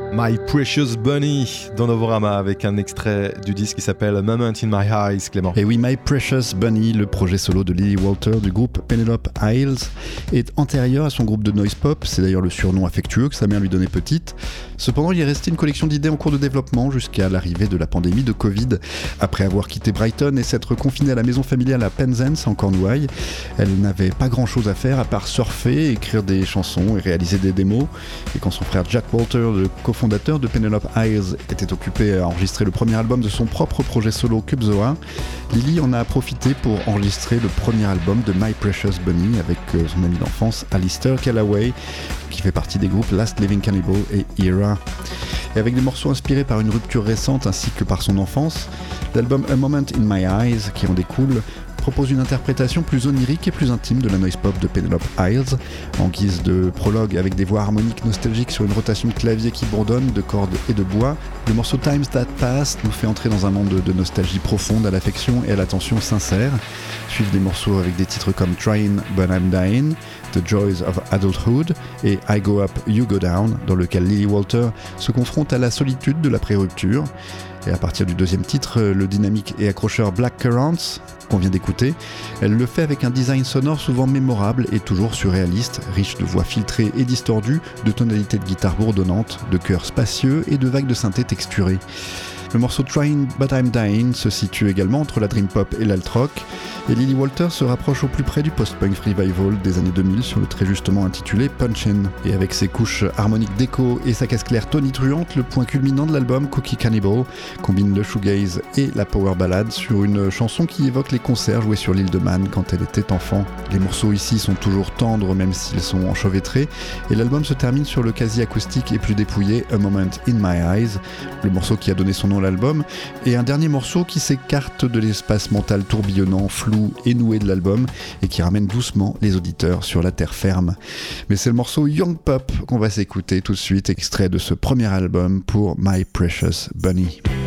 My Precious Bunny dans Novorama avec un extrait du disque qui s'appelle A Moment in My Eyes, Clément. Et oui, My Precious Bunny, le projet solo de Lily Walter du groupe Penelope Isles, est antérieur à son groupe de noise pop. C'est d'ailleurs le surnom affectueux que sa mère lui donnait petite. Cependant, il est resté une collection d'idées en cours de développement jusqu'à l'arrivée de la pandémie de Covid. Après avoir quitté Brighton et s'être confinée à la maison familiale à Penzance en Cornouailles, elle n'avait pas grand chose à faire à part surfer, écrire des chansons et réaliser des démos. Et quand son frère Jack Walter, le cofondateur de Penelope Isles, était occupé à enregistrer le premier album de son propre projet solo Kubzoa, Lily en a profité pour enregistrer le premier album de My Precious Bunny avec son ami d'enfance Alistair Callaway, qui fait partie des groupes Last Living Cannibal et Era. Et avec des morceaux inspirés par une rupture récente ainsi que par son enfance, l'album A Moment in My Eyes, qui en découle, propose une interprétation plus onirique et plus intime de la noise pop de Penelope Isles, en guise de prologue avec des voix harmoniques nostalgiques sur une rotation de clavier qui bourdonne, de cordes et de bois. Le morceau Times That Passed nous fait entrer dans un monde de nostalgie profonde, à l'affection et à l'attention sincère. Suivent des morceaux avec des titres comme Trying But I'm Dying, The Joys of Adulthood et I Go Up, You Go Down, dans lequel Lily Walter se confronte à la solitude de la pré-rupture. Et à partir du deuxième titre, le dynamique et accrocheur Black Currants, qu'on vient d'écouter, elle le fait avec un design sonore souvent mémorable et toujours surréaliste, riche de voix filtrées et distordues, de tonalités de guitare bourdonnantes, de chœurs spacieux et de vagues de synthé texturées. Le morceau Trying But I'm Dying se situe également entre la dream pop et l'alt-rock, et Lily Walter se rapproche au plus près du post-punk revival des années 2000 sur le très justement intitulé Punchin'. Et avec ses couches harmoniques d'écho et sa caisse claire tonitruante, le point culminant de l'album Cookie Cannibal combine le shoegaze et la power ballad sur une chanson qui évoque les concerts joués sur l'île de Man quand elle était enfant. Les morceaux ici sont toujours tendres même s'ils sont enchevêtrés, et l'album se termine sur le quasi-acoustique et plus dépouillé A Moment in My Eyes, le morceau qui a donné son nom à l'album, et un dernier morceau qui s'écarte de l'espace mental tourbillonnant, flou et noué de l'album et qui ramène doucement les auditeurs sur la terre ferme. Mais c'est le morceau Young Pop qu'on va s'écouter tout de suite, extrait de ce premier album pour My Precious Bunny.